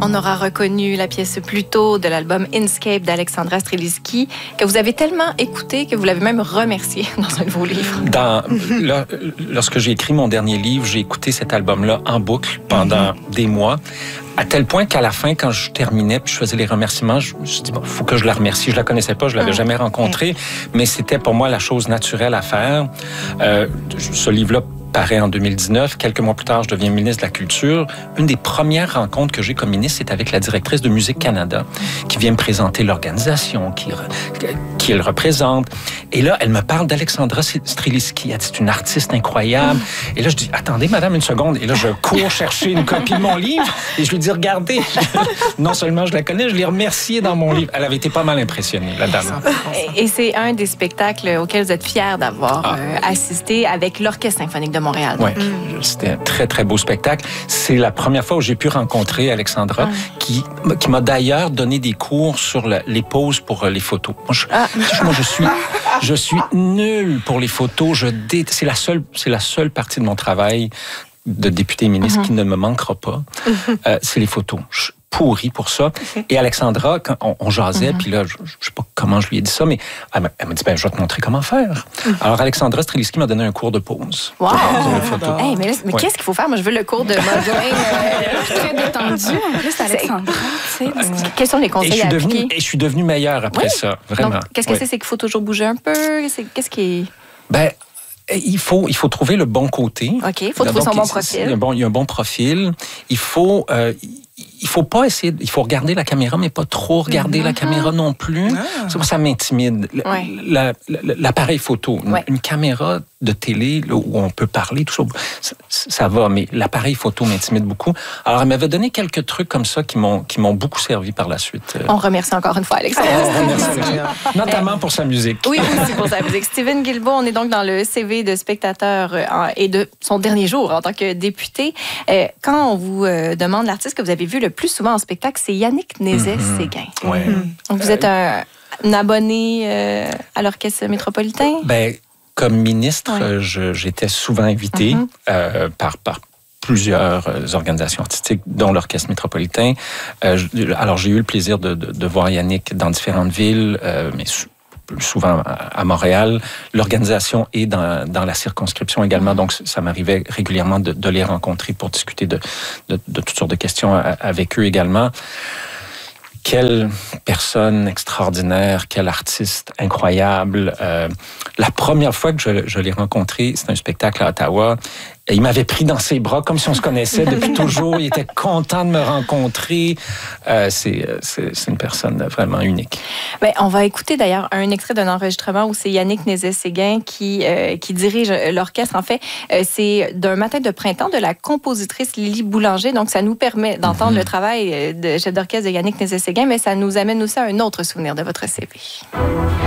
On aura reconnu la pièce plus tôt de l'album Inscape d'Alexandra Streliski, que vous avez tellement écouté que vous l'avez même remercié dans un de vos livres. Lorsque j'ai écrit mon dernier livre, j'ai écouté cet album-là en boucle pendant des mois, à tel point qu'à la fin, quand je terminais puis je faisais les remerciements, je me suis dit, bon, il faut que je la remercie. Je la connaissais pas, je l'avais jamais rencontrée, mais c'était pour moi la chose naturelle à faire. Ce livre-là paraît en 2019. Quelques mois plus tard, je deviens ministre de la Culture. Une des premières rencontres que j'ai comme ministre, c'est avec la directrice de Musique Canada, qui vient me présenter l'organisation qui elle représente. Et là, elle me parle d'Alexandra Streliski. Elle dit, c'est une artiste incroyable. Et là, je dis, attendez, madame, une seconde. Et là, je cours chercher une copie de mon livre et je lui dis, regardez, non seulement je la connais, je l'ai remerciée dans mon livre. Elle avait été pas mal impressionnée, la dame. Et c'est un des spectacles auxquels vous êtes fiers d'avoir assisté avec l'Orchestre symphonique de Montréal. Oui, c'était un très, très beau spectacle. C'est la première fois où j'ai pu rencontrer Alexandra, qui m'a d'ailleurs donné des cours sur les poses pour les photos. Moi, je suis nul pour les photos. C'est la seule partie de mon travail de député ministre qui ne me manquera pas. C'est les photos. Je suis pourri pour ça. Et Alexandra, quand on jasait, puis là, je sais pas comment je lui ai dit ça, mais elle m'a dit, je vais te montrer comment faire. Alors, Alexandra Streliski m'a donné un cours de pose. Wow! Hey, mais qu'est-ce qu'il faut faire? Moi, je veux le cours de modeling très détendu. En plus, Alexandra, tu sais. Quels sont les conseils à appliquer? Et je suis devenu meilleur après ça, vraiment. Donc, qu'est-ce que c'est? C'est qu'il faut toujours bouger un peu? Qu'est-ce qui est... Il faut trouver le bon côté. OK, il faut trouver son bon profil. Il y a un bon profil. Il faut pas essayer... Il faut regarder la caméra, mais pas trop regarder la caméra non plus. Ça m'intimide. L'appareil photo, une caméra de télé là, où on peut parler, tout ça va, mais l'appareil photo m'intimide beaucoup. Alors, elle m'avait donné quelques trucs comme ça qui m'ont beaucoup servi par la suite. On remercie encore une fois Alexandra. Notamment pour sa musique. Oui, aussi pour sa musique. Steven Guilbeault, on est donc dans le CV de spectateur et de son dernier jour en tant que député. Quand on vous demande l'artiste que vous avez vu le plus souvent en spectacle, c'est Yannick Nézet-Séguin. Donc, vous êtes un abonné à l'Orchestre métropolitain? Comme ministre, j'étais souvent invité par plusieurs organisations artistiques, dont l'Orchestre métropolitain. Alors, j'ai eu le plaisir de voir Yannick dans différentes villes, mais souvent à Montréal. L'organisation est dans la circonscription également, donc ça m'arrivait régulièrement de les rencontrer pour discuter de toutes sortes de questions avec eux également. Quelle personne extraordinaire, quel artiste incroyable. La première fois que je l'ai rencontré, c'était un spectacle à Ottawa. Et il m'avait pris dans ses bras comme si on se connaissait depuis toujours. Il était content de me rencontrer. C'est une personne vraiment unique. On va écouter d'ailleurs un extrait d'un enregistrement où c'est Yannick Nézet-Séguin qui dirige l'orchestre. En fait, c'est d'un matin de printemps de la compositrice Lily Boulanger. Donc, ça nous permet d'entendre le travail de chef d'orchestre de Yannick Nézet-Séguin, mais ça nous amène aussi à un autre souvenir de votre CV.